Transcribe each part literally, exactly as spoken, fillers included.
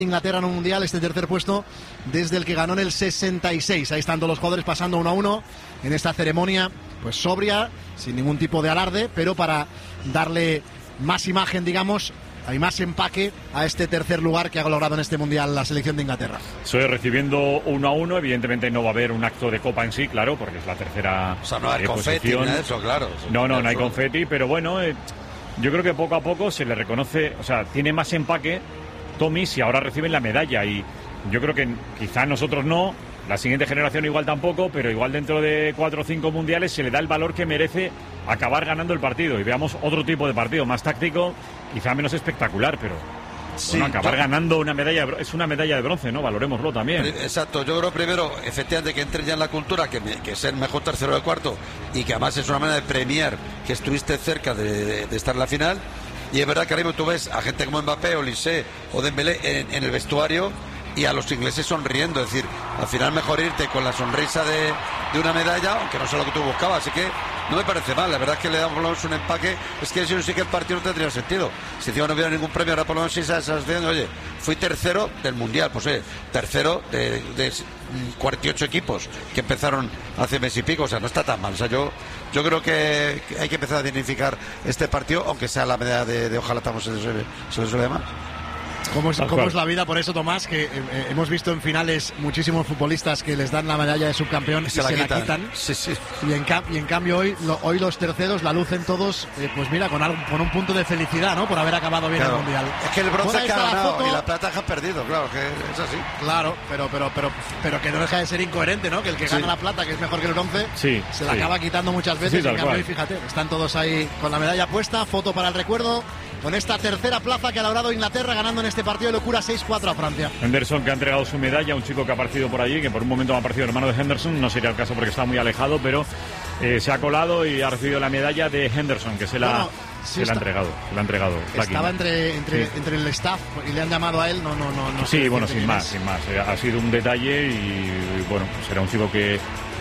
Inglaterra en un mundial, este tercer puesto desde el que ganó en el sesenta y seis. Ahí están todos los jugadores pasando uno a uno en esta ceremonia, pues sobria, sin ningún tipo de alarde, pero para darle más imagen, digamos, hay más empaque a este tercer lugar que ha logrado en este mundial la selección de Inglaterra. Estoy recibiendo uno a uno, evidentemente no va a haber un acto de copa en sí, claro, porque es la tercera O sea, no hay eh, confeti, posición. nada de eso, claro. No, no, no hay confeti, pero bueno, eh, yo creo que poco a poco se le reconoce, o sea, tiene más empaque Tommy si ahora reciben la medalla, y yo creo que quizá nosotros no, la siguiente generación igual tampoco, pero igual dentro de cuatro o cinco mundiales se le da el valor que merece acabar ganando el partido y veamos otro tipo de partido, más táctico, quizá menos espectacular, pero Sí, bueno, acabar yo... ganando una medalla, es una medalla de bronce, ¿no? Valorémoslo también. Exacto, yo creo primero, efectivamente, que entre ya en la cultura, que, me, que es el mejor tercero de cuarto, y que además es una manera de premiar que estuviste cerca de, de, de estar en la final. Y es verdad que ahora mismo tú ves a gente como Mbappé, Olise o Dembélé en, en el vestuario y a los ingleses sonriendo. Es decir, al final mejor irte con la sonrisa de, de una medalla, aunque no sea lo que tú buscabas. Así que no me parece mal. La verdad es que le damos por lo menos un empaque. Es que si no sí que el partido no tendría sentido. Si encima no hubiera ningún premio, ahora por lo menos sí se diciendo, oye, fui tercero del Mundial. Pues oye, tercero de, de cuarenta y ocho equipos que empezaron hace mes y pico. O sea, no está tan mal. O sea, yo... Yo creo que hay que empezar a dignificar este partido, aunque sea la medalla de, de ojalá estamos en el problema. ¿Cómo es, cómo es la vida? Por eso, Tomás, que eh, hemos visto en finales muchísimos futbolistas que les dan la medalla de subcampeón y se, se la quitan. quitan. Sí, sí. Y, en y en cambio hoy lo, hoy los terceros la lucen todos, eh, pues mira, con, algo, con un punto de felicidad, ¿no? Por haber acabado bien claro. el Mundial. Es que el bronce bueno, que ha ganado foto, y la plata que ha perdido, claro, que es así. Claro, pero pero pero pero que no deja de ser incoherente, ¿no? Que el que sí. gana la plata, que es mejor que el bronce, sí, se la sí. acaba quitando muchas veces. Sí, en cambio hoy, fíjate, están todos ahí con la medalla puesta, foto para el recuerdo, con esta tercera plaza que ha logrado Inglaterra ganando en este partido de locura seis cuatro a Francia. Henderson, que ha entregado su medalla, un chico que ha aparecido por allí, que por un momento ha aparecido hermano de Henderson, no sería el caso porque está muy alejado, pero eh, se ha colado y ha recibido la medalla de Henderson, que se la, bueno, sí se la ha entregado. Se la ha entregado. Estaba entre, entre, sí. entre el staff y le han llamado a él, no, no, no. no sí, bueno, sin más, sin más. Ha sido un detalle y, y bueno, será un chico que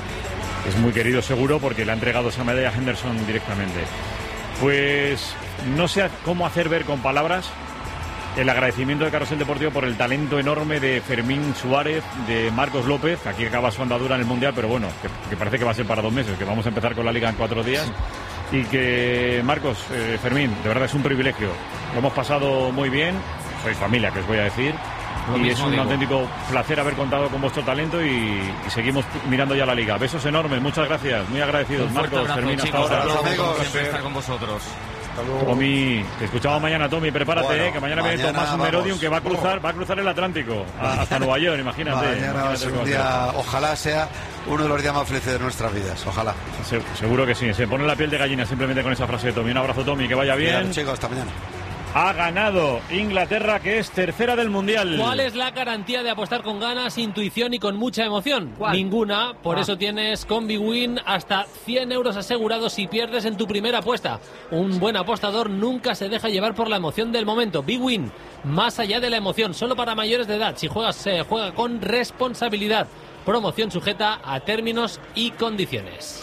es muy querido seguro porque le ha entregado esa medalla a Henderson directamente. Pues no sé cómo hacer ver con palabras el agradecimiento de Carrusel Deportivo por el talento enorme de Fermín Suárez, de Marcos López, que aquí acaba su andadura en el Mundial, pero bueno, que, que parece que va a ser para dos meses, que vamos a empezar con la Liga en cuatro días. Sí. Y que, Marcos, eh, Fermín, de verdad es un privilegio. Lo hemos pasado muy bien, sois familia, que os voy a decir. Lo y es un digo. auténtico placer haber contado con vuestro talento y, y seguimos mirando ya la Liga. Besos enormes, muchas gracias, muy agradecidos. Marcos, abrazo, Fermín, chicos, hasta ahora. Amigos, siempre estar con vosotros. Tommy, te escuchamos mañana, Tommy, prepárate, bueno, eh, que mañana, mañana viene Tomás Merodium, que va a cruzar, va a cruzar el Atlántico a, hasta Nueva York, imagínate. Mañana imagínate va a ser un día, ojalá sea uno de los días más felices de nuestras vidas, ojalá. Se, seguro que sí, se pone la piel de gallina simplemente con esa frase de Tommy. Un abrazo, Tommy, que vaya bien. Bien, chicos, hasta mañana. Ha ganado Inglaterra, que es tercera del Mundial. ¿Cuál es la garantía de apostar con ganas, intuición y con mucha emoción? ¿Cuál? Ninguna, por ah. eso tienes con BWin hasta cien euros asegurados si pierdes en tu primera apuesta. Un buen apostador nunca se deja llevar por la emoción del momento. BWin, más allá de la emoción, solo para mayores de edad. Si juegas, se juega con responsabilidad. Promoción sujeta a términos y condiciones.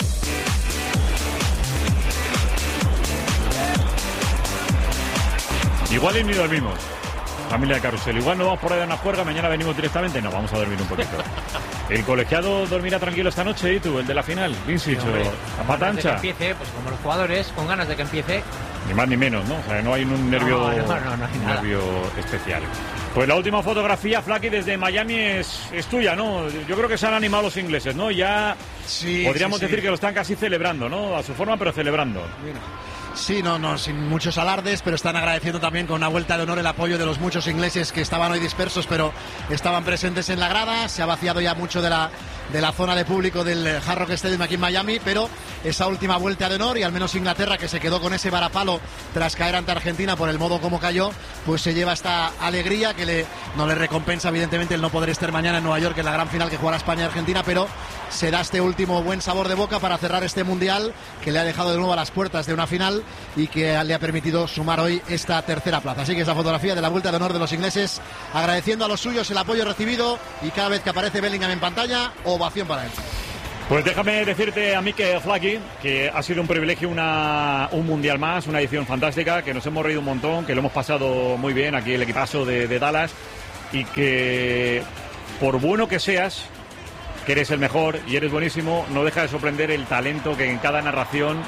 Igual he ido al mismo, familia de Carrusel. Igual no vamos por ahí a una juerga, mañana venimos directamente. No, vamos a dormir un poquito. El colegiado dormirá tranquilo esta noche, ¿y tú? El de la final, Vincic, sí, a pata ancha. Que empiece, pues como los jugadores, con ganas de que empiece. Ni más ni menos, ¿no? O sea, no hay un nervio, no, no, no, no hay un nada. nervio especial. Pues la última fotografía, Flaky, desde Miami es, es tuya, ¿no? Yo creo que se han animado los ingleses, ¿no? Ya sí, podríamos sí, decir sí. que lo están casi celebrando, ¿no? A su forma, pero celebrando. Mira. Sí, no, no, sin muchos alardes, pero están agradeciendo también con una vuelta de honor el apoyo de los muchos ingleses que estaban hoy dispersos, pero estaban presentes en la grada. Se ha vaciado ya mucho de la, de la zona de público del Hard Rock Stadium aquí en Miami, pero esa última vuelta de honor, y al menos Inglaterra, que se quedó con ese varapalo tras caer ante Argentina por el modo como cayó, pues se lleva esta alegría que le, no le recompensa evidentemente el no poder estar mañana en Nueva York en la gran final que jugará España y Argentina, pero se da este último buen sabor de boca para cerrar este Mundial que le ha dejado de nuevo a las puertas de una final y que le ha permitido sumar hoy esta tercera plaza. Así que es la fotografía de la vuelta de honor de los ingleses, agradeciendo a los suyos el apoyo recibido, y cada vez que aparece Bellingham en pantalla, ovación para él. Pues déjame decirte a mí que Flaky, que ha sido un privilegio una, un mundial más, una edición fantástica, que nos hemos reído un montón, que lo hemos pasado muy bien aquí el equipazo de, de Dallas. y que por bueno que seas, que eres el mejor y eres buenísimo, no deja de sorprender el talento que en cada narración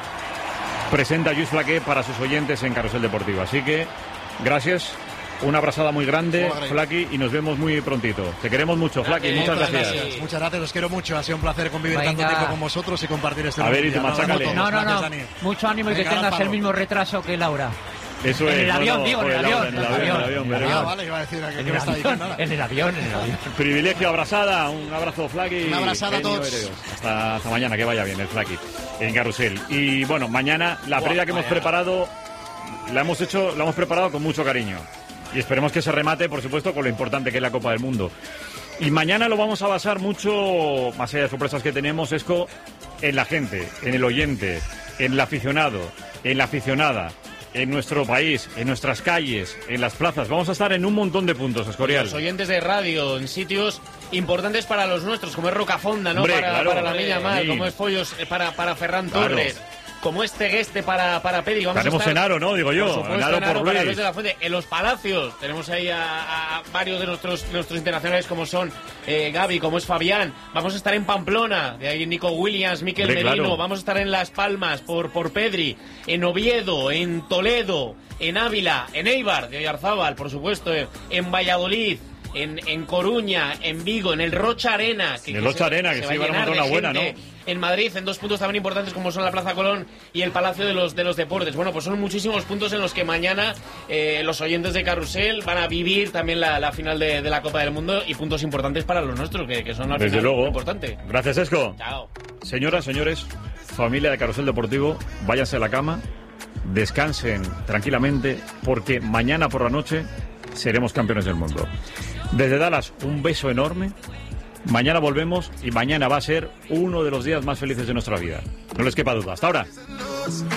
presenta Lluís Flaqué para sus oyentes en Carrusel Deportivo. Así que, gracias, una abrazada muy grande, Flaqui, y nos vemos muy prontito. Te queremos mucho, Flaqui, muchas gracias. gracias. Muchas gracias, os quiero mucho. Ha sido un placer convivir Venga. tanto tiempo con vosotros y compartir este A ver, y mundial. tú machácale. No, no, no. Gracias, Mucho ánimo y que Venga, tengas Álvaro. el mismo retraso que Laura. Eso En es. el no, avión, no, digo, en el joder, avión, en el avión, en el avión, en el veremos. Ah, vale, iba a decir que En no el está diciendo avión, nada. en el avión, en el avión. Privilegio, abrazada, un abrazo, Flaqui. Una abrazada a Genio todos. eres. Hasta, hasta mañana, que vaya bien el Flaqui en Carrusel. Y bueno, mañana la previa que hemos preparado, la hemos hecho, la hemos preparado con mucho cariño. Y esperemos que se remate, por supuesto, con lo importante que es la Copa del Mundo. Y mañana lo vamos a basar mucho, más allá de sorpresas que tenemos, Esco, en la gente, en el oyente, en el aficionado, en la aficionada, en nuestro país, en nuestras calles, en las plazas. Vamos a estar en un montón de puntos, Escorial. Los oyentes de radio, en sitios importantes para los nuestros, como es Rocafonda, ¿no? Hombre, para, claro, para la hombre, Miña Mar, sí. como es Follos eh, para, para Ferran Claro. Torres, como es Tegueste para, para Pedi. Vamos Estaremos a estar, en Aro, ¿no? Digo yo, por supuesto, en Aro en Aro por para Luis. Luis de la Fuente. En los Palacios tenemos ahí a, a varios de nuestros, nuestros internacionales, como son eh, Gaby, como es Fabián. Vamos a estar en Pamplona, de ahí Nico Williams, Miquel Hombre, Merino. claro. Vamos a estar en Las Palmas por, por Pedri, en Oviedo, en Toledo, en Ávila, en Eibar, de Oyarzábal, por supuesto, eh, en Valladolid. En, en Coruña, en Vigo, en el Rocha Arena. Que, En el que Rocha Arena, que va sí, a van a llenar montar de una buena, gente. En Madrid, en dos puntos también importantes como son la Plaza Colón y el Palacio de los, de los Deportes. Bueno, pues son muchísimos puntos en los que mañana eh, los oyentes de Carrusel van a vivir también la, la final de, de la Copa del Mundo y puntos importantes para los nuestros, que, que son al Desde final luego. muy importante. Gracias, Esco. Chao. Señoras, señores, familia de Carrusel Deportivo, váyanse a la cama, descansen tranquilamente, porque mañana por la noche seremos campeones del mundo. Desde Dallas, un beso enorme. Mañana volvemos y mañana va a ser uno de los días más felices de nuestra vida. No les quepa duda. Hasta ahora.